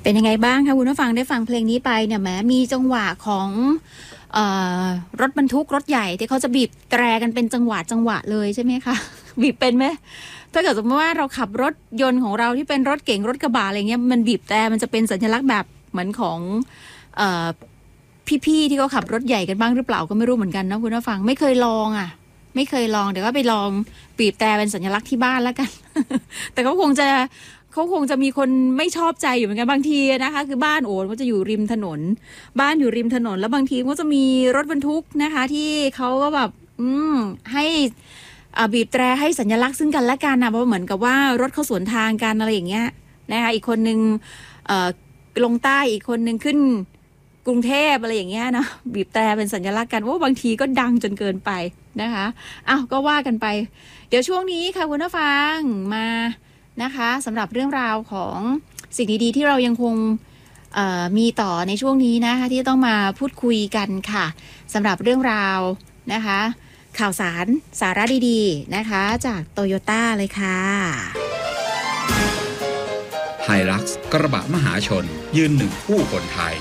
เป็นยังไงบ้างคะคุณผู้ฟังได้ฟังเพลงนี้ไปเนี่ยแหมมีจังหวะของรถบรรทุกรถใหญ่ที่เขาจะบีบแตรกันเป็นจังหวะเลยใช่ไหมคะ บีบเป็นไหมถ้าเกิดสมมติว่าเราขับรถยนต์ของเราที่เป็นรถเก๋งรถกระบะอะไรเงี้ยมันบีบแตรมันจะเป็นสัญลักษณ์แบบเหมือนของพี่ๆที่เขาขับรถใหญ่กันบ้างหรือเปล่าก็ไม่รู้เหมือนกันนะคุณผู้ฟังไม่เคยลองเดี๋ยวก็ไปลองบีบแตรเป็นสัญลักษณ์ที่บ้านแล้วกัน แต่เขาคงจะมีคนไม่ชอบใจอยู่เหมือนกันบางทีนะคะคือบ้านโอนก็จะอยู่ริมถนนแล้วบางทีก็จะมีรถบรรทุกนะคะที่เขาก็แบบให้บีบแตรให้สัญลักษณ์ซึ่งกันและกันนะเพราะเหมือนกับว่ารถเขาสวนทางกันอะไรอย่างเงี้ยนะคะอีกคนนึงลงใต้อีกคนนึงขึ้นกรุงเทพอะไรอย่างเงี้ยนะบีบแตรเป็นสัญลักษณ์กันว่าบางทีก็ดังจนเกินไปนะคะอ้าวก็ว่ากันไปเดี๋ยวช่วงนี้ค่ะคุณผู้ฟังมานะคะสำหรับเรื่องราวของสิ่งดีๆที่เรายังคงมีต่อในช่วงนี้นะคะที่ต้องมาพูดคุยกันค่ะสำหรับเรื่องราวนะคะข่าวสาระดีๆนะคะจากโตโยต้าเลยค่ะไฮลักซ์กระบะมหาชนยืนหนึ่งคู่คนไทย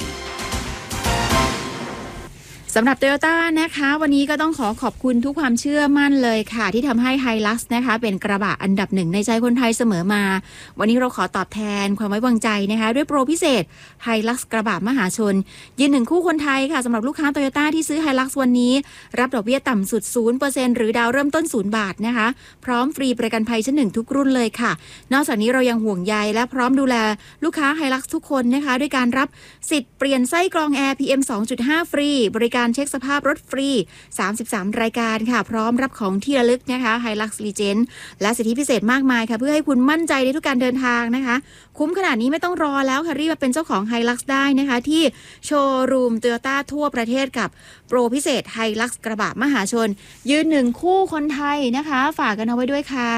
สำหรับ Toyota นะคะวันนี้ก็ต้องขอบคุณทุกความเชื่อมั่นเลยค่ะที่ทำให้ Hilux นะคะเป็นกระบะอันดับหนึ่งในใจคนไทยเสมอมาวันนี้เราขอตอบแทนความไว้วางใจนะคะด้วยโปรพิเศษ Hilux กระบะมหาชนยืนหนึ่งคู่คนไทยค่ะสำหรับลูกค้า Toyota ที่ซื้อ Hilux วันนี้รับดอกเบี้ยต่ำสุด 0% หรือดาวเริ่มต้น0 บาทนะคะพร้อมฟรีประกันภัยชั้นหนึ่งทุกรุ่นเลยค่ะนอกจากนี้เรายังห่วงใยและพร้อมดูแลลูกค้า Hilux ทุกคนนะคะด้วยการรับสิทธิ์เปลี่ยนไส้กรองแอร์ PM 2.5 ฟรีบริการเช็คสภาพรถฟรี33รายการค่ะพร้อมรับของที่ระลึกนะคะ Hilux Legend และสิทธิพิเศษมากมายค่ะเพื่อให้คุณมั่นใจในทุกการเดินทางนะคะคุ้มขนาดนี้ไม่ต้องรอแล้วค่ะรีบมาเป็นเจ้าของ Hilux ได้นะคะที่โชว์รูม Toyota ทั่วประเทศกับโปรพิเศษ Hilux กระบะมหาชนยืนหนึ่งคู่คนไทยนะคะฝากกันเอาไว้ด้วยค่ะ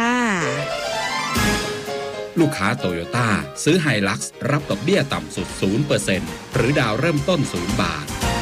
ลูกค้าโตโยต้าซื้อไฮลักซ์รับดอกเบี้ยต่ำสุด 0% หรือดาวเริ่มต้น0 บาท